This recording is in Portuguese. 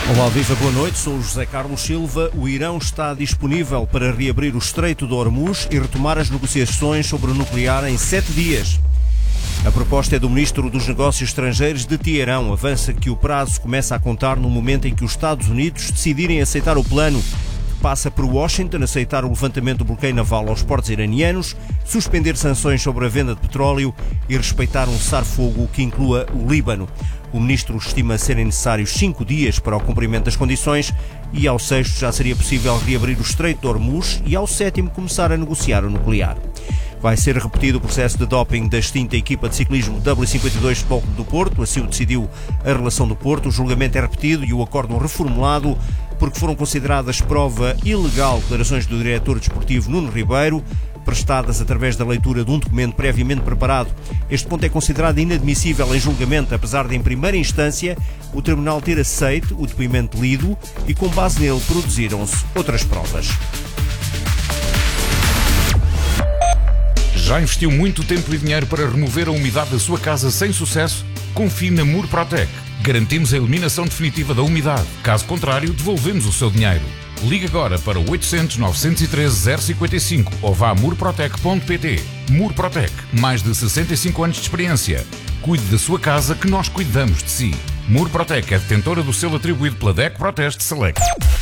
Olá, viva, boa noite. Sou o José Carlos Silva. O Irão está disponível para reabrir o Estreito de Hormuz e retomar as negociações sobre o nuclear em 7 dias. A proposta é do Ministro dos Negócios Estrangeiros de Teherão. Avança que o prazo começa a contar no momento em que os Estados Unidos decidirem aceitar o plano, que passa por Washington aceitar o levantamento do bloqueio naval aos portos iranianos, suspender sanções sobre a venda de petróleo e respeitar um cessar-fogo que inclua o Líbano. O Ministro estima serem necessários 5 dias para o cumprimento das condições e ao 6º já seria possível reabrir o Estreito de Hormuz e ao 7º começar a negociar o nuclear. Vai ser repetido o processo de doping da extinta equipa de ciclismo W52 Futebol Clube do Porto, assim o decidiu a relação do Porto. O julgamento é repetido e o acórdão reformulado porque foram consideradas prova ilegal declarações do diretor desportivo Nuno Ribeiro, prestadas através da leitura de um documento previamente preparado. Este ponto é considerado inadmissível em julgamento, apesar de, em primeira instância, o Tribunal ter aceito o depoimento lido e, com base nele, produziram-se outras provas. Já investiu muito tempo e dinheiro para remover a umidade da sua casa sem sucesso? Confie na Murprotec. Garantimos a eliminação definitiva da umidade. Caso contrário, devolvemos o seu dinheiro. Ligue agora para o 800 913 055 ou vá a murprotec.pt. Murprotec, mais de 65 anos de experiência. Cuide da sua casa que nós cuidamos de si. Murprotec é detentora do selo atribuído pela DEC Proteste Select.